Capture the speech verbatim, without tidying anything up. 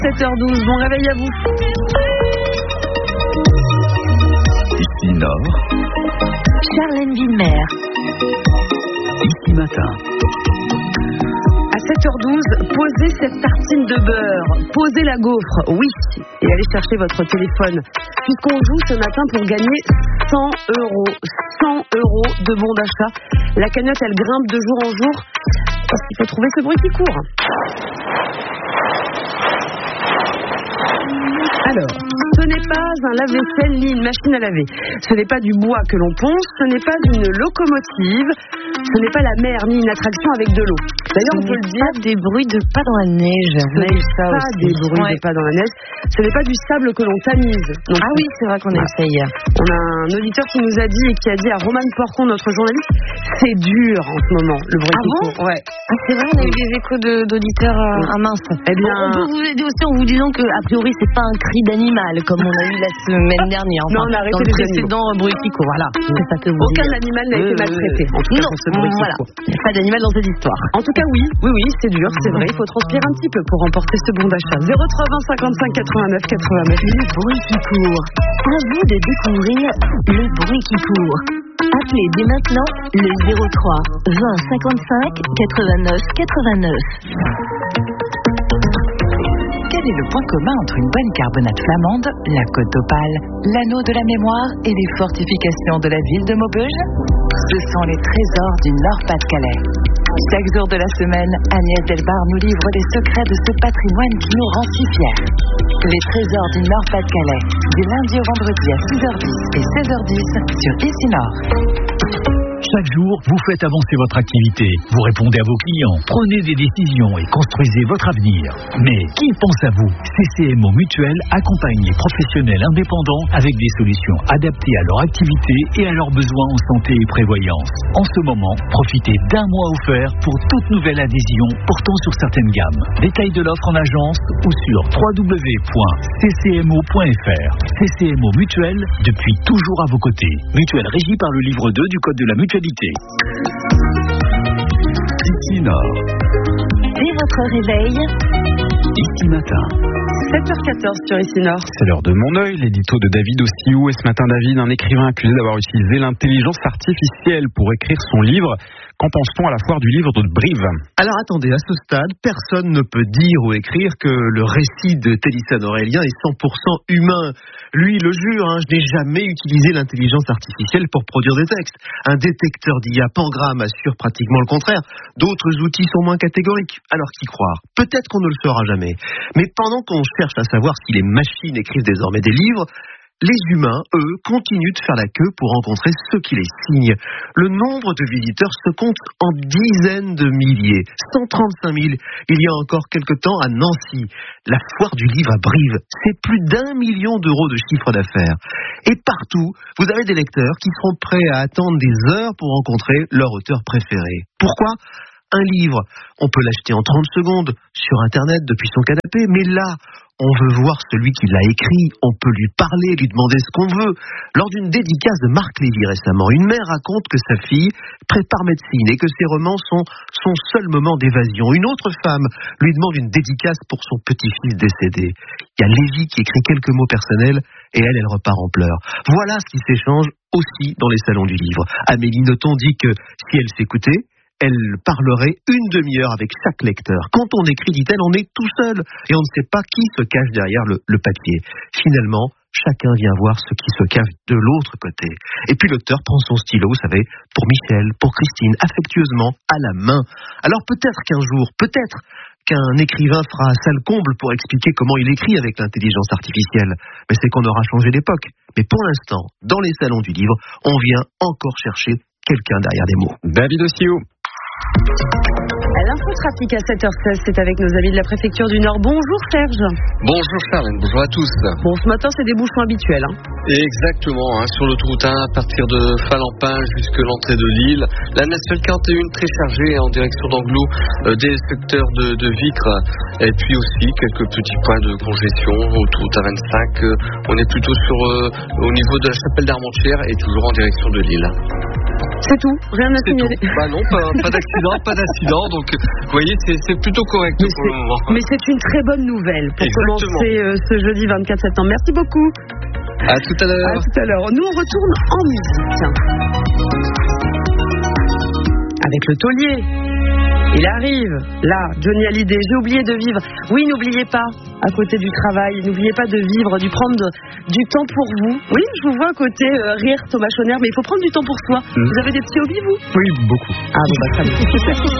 sept heures douze, bon réveil à vous. Ici Nord, Charlène Villemer. Ici Matin. À sept heures douze, posez cette tartine de beurre, posez la gaufre, oui, et allez chercher votre téléphone, puisqu'on joue ce matin pour gagner cent euros, cent euros de bons d'achat. La cagnotte, elle grimpe de jour en jour, parce qu'il faut trouver ce bruit qui court. Alors, ce n'est pas un lave-vaisselle ni une machine à laver. Ce n'est pas du bois que l'on ponce, ce n'est pas une locomotive, ce n'est pas la mer ni une attraction avec de l'eau. D'ailleurs, on peut le dire, des bruits de pas dans la neige. ce n'est pas aussi. des bruits Ouais. de pas dans la neige, ce n'est pas du sable que l'on tamise. Non Ah plus. oui, c'est vrai qu'on a essayé hier. On a un auditeur qui nous a dit et qui a dit à Roman Porcon, notre journaliste, c'est dur en ce moment, le bruit Ah qui bon court. Ouais. Ah, c'est vrai, on a eu des échos de- d'auditeurs à mince. Eh bien, On peut vous aider aussi en vous disant que, a priori, c'est pas un cri d'animal comme on a eu la semaine dernière. Non, on a arrêté dans le les précédent bruit qui court. Voilà, c'est ça que vous aucun dites. animal n'a été Euh, maltraité. En tout cas, non, pour ce bruit qui voilà. court. Pas d'animal dans cette histoire. En tout cas, oui, oui, oui, c'est dur, c'est vrai. Il faut transpirer un petit peu pour remporter ce bon d'achat. zéro trois vingt cinquante-cinq quatre-vingt-neuf quatre-vingt-neuf. Le bruit qui court. À vous de découvrir le bruit qui court. Appelez dès maintenant le zéro trois vingt cinquante-cinq quatre-vingt-neuf quatre-vingt-neuf. Quel est le point commun entre une bonne carbonate flamande, la côte d'Opale, l'anneau de la mémoire et les fortifications de la ville de Maubeuge? Ce sont les trésors du Nord-Pas-de-Calais. Chaque jour de la semaine, Agnès Delbar nous livre les secrets de ce patrimoine qui nous rend si fiers. Les trésors du Nord-Pas-de-Calais, du lundi au vendredi à six heures dix et seize heures dix sur Ici Nord. Chaque jour, vous faites avancer votre activité, vous répondez à vos clients, prenez des décisions et construisez votre avenir. Mais qui pense à vous? C C M O Mutuelle accompagne les professionnels indépendants avec des solutions adaptées à leur activité et à leurs besoins en santé et prévoyance. En ce moment, profitez d'un mois offert pour toute nouvelle adhésion portant sur certaines gammes. Détails de l'offre en agence ou sur w w w point c c m o point f r. C C M O Mutuelle, depuis toujours à vos côtés. Mutuelle régie par le livre deux du Code de la mutualité. Ici Nord, Dès votre réveil, Ici Matin. sept heures quatorze sur Ici Nord. C'est l'heure de Mon œil, l'édito de David Ossiou. Et ce matin, David, un écrivain accusé d'avoir utilisé l'intelligence artificielle pour écrire son livre. Qu'en pense-t-on à la foire du livre de Brive? Alors attendez, à ce stade, personne ne peut dire ou écrire que le récit de Télissane Aurélien est cent pour cent humain. Lui, il le jure, hein, je n'ai jamais utilisé l'intelligence artificielle pour produire des textes. Un détecteur d'I A Pangram assure pratiquement le contraire. D'autres outils sont moins catégoriques. Alors qui croire? Peut-être qu'on ne le saura jamais. Mais pendant qu'on cherche à savoir si les machines écrivent désormais des livres, les humains, eux, continuent de faire la queue pour rencontrer ceux qui les signent. Le nombre de visiteurs se compte en dizaines de milliers, cent trente-cinq mille, il y a encore quelque temps à Nancy. La foire du livre à Brive, c'est plus d'un million d'euros de chiffre d'affaires. Et partout, vous avez des lecteurs qui seront prêts à attendre des heures pour rencontrer leur auteur préféré. Pourquoi ? Un livre, on peut l'acheter en trente secondes sur Internet depuis son canapé, mais là, on veut voir celui qui l'a écrit, on peut lui parler, lui demander ce qu'on veut. Lors d'une dédicace de Marc Lévy récemment, une mère raconte que sa fille prépare médecine et que ses romans sont son seul moment d'évasion. Une autre femme lui demande une dédicace pour son petit-fils décédé. Il y a Lévy qui écrit quelques mots personnels et elle, elle repart en pleurs. Voilà ce qui s'échange aussi dans les salons du livre. Amélie Nothomb dit que si elle s'écoutait, elle parlerait une demi-heure avec chaque lecteur. Quand on écrit, dit-elle, on est tout seul et on ne sait pas qui se cache derrière le, le papier. Finalement, chacun vient voir ce qui se cache de l'autre côté. Et puis l'auteur prend son stylo, vous savez, pour Michel, pour Christine, affectueusement, à la main. Alors peut-être qu'un jour, peut-être qu'un écrivain fera salle comble pour expliquer comment il écrit avec l'intelligence artificielle. Mais c'est qu'on aura changé d'époque. Mais pour l'instant, dans les salons du livre, on vient encore chercher quelqu'un derrière des mots. David Ossiou. L'infotrafic à sept heures seize, c'est avec nos amis de la préfecture du Nord. Bonjour Serge. Bonjour Charlène, bonjour à tous. Bon, ce matin, c'est des bouchons habituels. Hein. Exactement, hein, sur l'autoroute un, à partir de Falampin jusque l'entrée de Lille. La nationale quarante et un très chargée en direction d'Anglo, euh, des secteurs de, de Vicre. Et puis aussi quelques petits points de congestion. Autoroute A vingt-cinq, euh, on est plutôt sur, euh, au niveau de la chapelle d'Armentières et toujours en direction de Lille. C'est tout, rien à C'est signaler. tout. Bah non, pas, pas d'accident, pas d'accident. Donc, vous voyez, c'est, c'est plutôt correct Mais pour le moment. c'est, mais c'est une très bonne nouvelle pour Exactement. commencer euh, ce jeudi vingt-quatre septembre. Merci beaucoup. À tout à l'heure. À tout à l'heure. Nous, on retourne en musique. Avec le taulier. Il arrive. Là, Johnny Hallyday. J'ai oublié de vivre. Oui, n'oubliez pas, à côté du travail, n'oubliez pas de vivre, de prendre de, du temps pour vous. Oui, je vous vois à côté euh, rire Thomas Schoner, mais il faut prendre du temps pour soi. Mmh. Vous avez des petits hobbies, vous? Oui, beaucoup. Ah bon, bah très bien. Super.